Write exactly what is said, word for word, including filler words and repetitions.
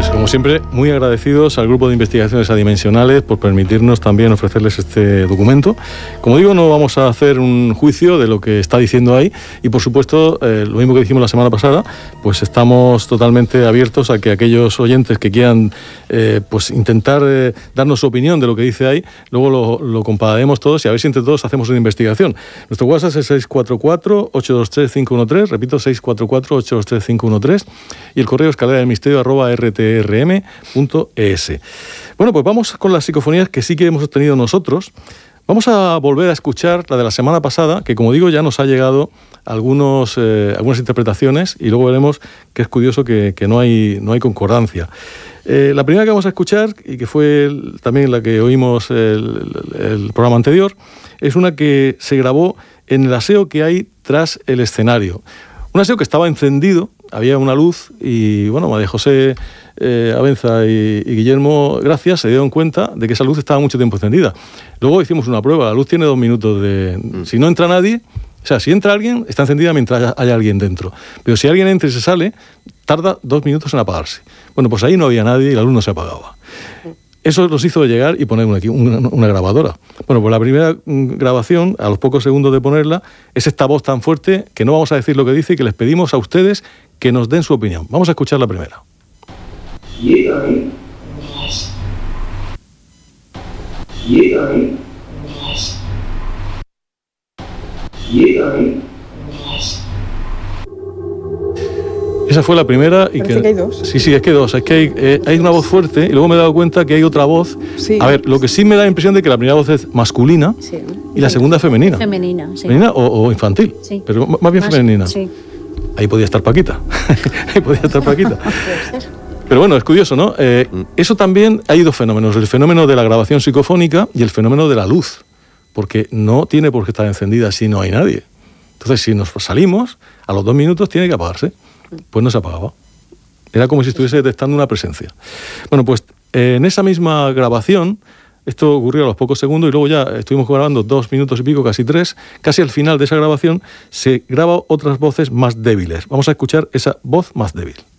Pues como siempre, muy agradecidos al Grupo de Investigaciones Adimensionales por permitirnos también ofrecerles este documento. Como digo, no vamos a hacer un juicio de lo que está diciendo ahí y, por supuesto, eh, lo mismo que dijimos la semana pasada, pues estamos totalmente abiertos a que aquellos oyentes que quieran eh, pues intentar eh, darnos su opinión de lo que dice ahí, luego lo, lo compararemos todos y a ver si entre todos hacemos una investigación. Nuestro WhatsApp es el seis cuatro cuatro, ocho dos tres, cinco uno tres, repito, seis cuatro cuatro, ocho dos tres, cinco uno tres, y el correo escalera del misterio arroba r t r m punto e s. Bueno, pues vamos con las psicofonías que sí que hemos obtenido nosotros. Vamos a volver a escuchar la de la semana pasada, que como digo ya nos ha llegado algunos, eh, algunas interpretaciones y luego veremos que es curioso que, que no hay, no hay concordancia. Eh, la primera que vamos a escuchar, y que fue el, también la que oímos el, el, el programa anterior, es una que se grabó en el aseo que hay tras el escenario. Un aseo que estaba encendido, había una luz y, bueno, María José eh, Abenza y, y Guillermo Gracia se dieron cuenta de que esa luz estaba mucho tiempo encendida. Luego hicimos una prueba, la luz tiene dos minutos de... Mm. Si no entra nadie, o sea, si entra alguien, está encendida mientras haya, haya alguien dentro. Pero si alguien entra y se sale, tarda dos minutos en apagarse. Bueno, pues ahí no había nadie y la luz no se apagaba. Eso nos hizo llegar y poner aquí una, una grabadora. Bueno, pues la primera grabación, a los pocos segundos de ponerla, es esta voz tan fuerte que no vamos a decir lo que dice y que les pedimos a ustedes que nos den su opinión. Vamos a escuchar la primera. Quiérame. Quiérame. Quiérame. Esa fue la primera. Y Parece que, que hay dos. Sí, sí, es que dos. Es que hay, eh, hay una voz fuerte y luego me he dado cuenta que hay otra voz. Sí. A ver, lo que sí me da la impresión de que la primera voz es masculina Sí. y la segunda femenina. Femenina, sí. ¿Femenina o, o infantil? Sí. Pero más bien Más- femenina. Sí. Ahí podía estar Paquita. Ahí podía estar Paquita. Puede ser. Pero bueno, es curioso, ¿no? Eh, eso también hay dos fenómenos, el fenómeno de la grabación psicofónica y el fenómeno de la luz, porque no tiene por qué estar encendida si no hay nadie. Entonces, si nos salimos, a los dos minutos tiene que apagarse. Pues no se apagaba. Era como si estuviese detectando una presencia. Bueno, pues eh, en esa misma grabación, esto ocurrió a los pocos segundos y luego ya estuvimos grabando dos minutos y pico, casi tres, casi al final de esa grabación se graban otras voces más débiles. Vamos a escuchar esa voz más débil.